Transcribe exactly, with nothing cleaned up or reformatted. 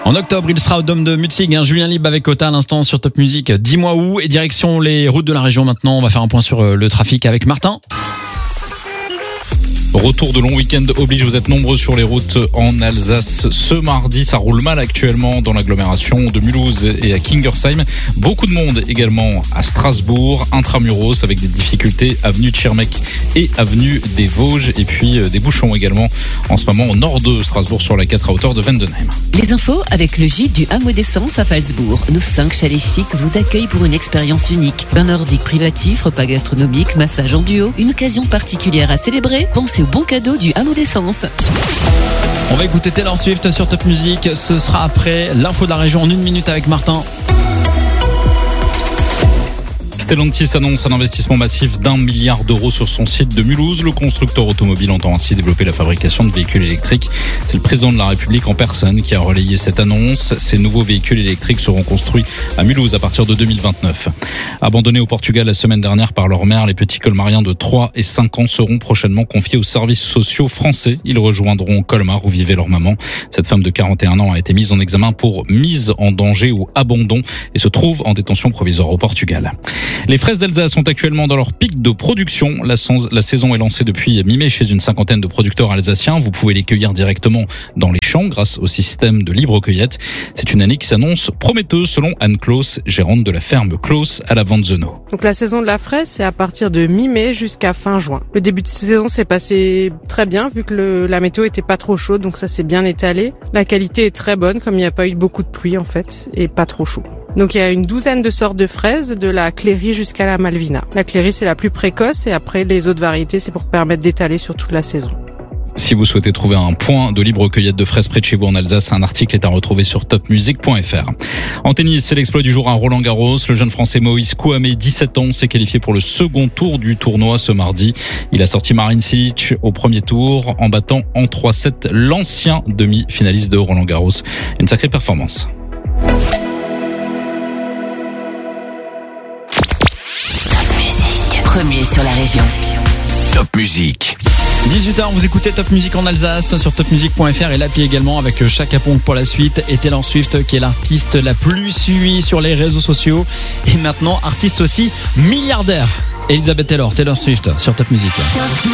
En octobre, il sera au Dôme de Mutzig, hein, Julien Lieb avec Ota à l'instant sur Top Music. Dis-moi où et direction les routes de la région maintenant. On va faire un point sur le trafic avec Martin. Retour de long week-end oblige, vous êtes nombreux sur les routes en Alsace ce mardi. Ça roule mal actuellement dans l'agglomération de Mulhouse et à Kingersheim. Beaucoup de monde également à Strasbourg, intramuros avec des difficultés avenue de Schirmeck et avenue des Vosges. Et puis des bouchons également en ce moment au nord de Strasbourg sur la quatre à hauteur de Vendenheim. Les infos avec le gîte du Hameau d'Essence à Falsbourg. Nos cinq chalets chics vous accueillent pour une expérience unique. Bain nordique privatif, repas gastronomique, massage en duo. Une occasion particulière à célébrer. Pensez au bon cadeau du Hameau d'Essence. On va écouter Taylor Swift sur Top Music. Ce sera après l'info de la région en une minute avec Martin. Stellantis annonce un investissement massif d'un milliard d'euros sur son site de Mulhouse. Le constructeur automobile entend ainsi développer la fabrication de véhicules électriques. C'est le président de la République en personne qui a relayé cette annonce. Ces nouveaux véhicules électriques seront construits à Mulhouse à partir de deux mille vingt-neuf. Abandonnés au Portugal la semaine dernière par leur mère, les petits colmariens de trois et cinq ans seront prochainement confiés aux services sociaux français. Ils rejoindront Colmar où vivait leur maman. Cette femme de quarante et un ans a été mise en examen pour mise en danger ou abandon et se trouve en détention provisoire au Portugal. Les fraises d'Alsace sont actuellement dans leur pic de production. La, la saison est lancée depuis mi-mai chez une cinquantaine de producteurs alsaciens. Vous pouvez les cueillir directement dans les champs grâce au système de libre cueillette. C'est une année qui s'annonce prometteuse selon Anne Klaus, gérante de la ferme Klaus à la Vanzeno. Donc la saison de la fraise, c'est à partir de mi-mai jusqu'à fin juin. Le début de saison s'est passé très bien vu que le, la météo était pas trop chaude, donc ça s'est bien étalé. La qualité est très bonne comme il n'y a pas eu beaucoup de pluie en fait et pas trop chaud. Donc il y a une douzaine de sortes de fraises, de la Cléry jusqu'à la Malvina. La Cléry c'est la plus précoce et après les autres variétés c'est pour permettre d'étaler sur toute la saison. Si vous souhaitez trouver un point de libre cueillette de fraises près de chez vous en Alsace, un article est à retrouver sur top music point f r. En tennis, c'est l'exploit du jour à Roland-Garros. Le jeune français Moïse Kouamé, dix-sept ans, s'est qualifié pour le second tour du tournoi ce mardi. Il a sorti Marin Cilic au premier tour en battant en trois sept l'ancien demi-finaliste de Roland-Garros. Une sacrée performance. Premier sur la région. Top Music. dix-huit heures, vous écoutez Top Music en Alsace sur top music point f r et l'appli également avec Chaka Ponk pour la suite et Taylor Swift qui est l'artiste la plus suivie sur les réseaux sociaux et maintenant artiste aussi milliardaire. Elizabeth Taylor, Taylor Swift sur Top Music.